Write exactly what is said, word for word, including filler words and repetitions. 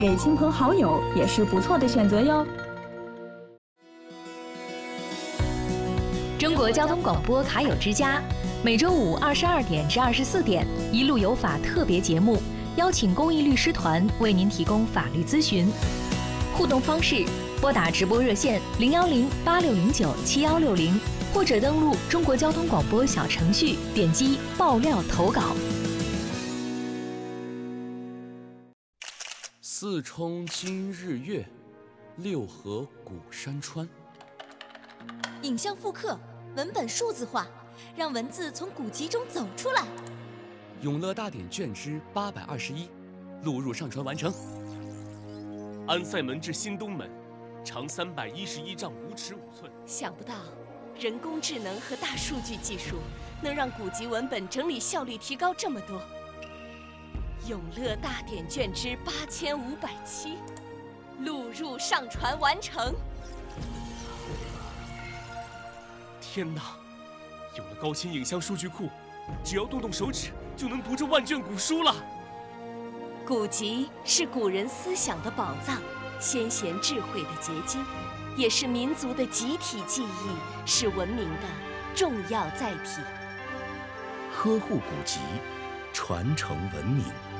给亲朋好友也是不错的选择哟。 中国交通广播卡友之家，每周五二十二点至二十四点，一路有法特别节目，邀请公益律师团为您提供法律咨询。互动方式：拨打直播热线零幺零八六零九七幺六零，或者登录中国交通广播小程序，点击爆料投稿。 四冲今日月，六合古山川。 影像复刻，文本数字化，让文字从古籍中走出来。 永乐大典卷之八百二十一，录入上传完成。 安塞门至新东门，长三百一十一丈五尺五寸。 想不到，人工智能和大数据技术能让古籍文本整理效率提高这么多。永乐大典卷之八千五百七，录入上传完成。 天哪！有了高清影像数据库，只要动动手指就能读这万卷古书了。 古籍是古人思想的宝藏，先贤智慧的结晶，也是民族的集体记忆，是文明的重要载体。 呵护古籍，传承文明。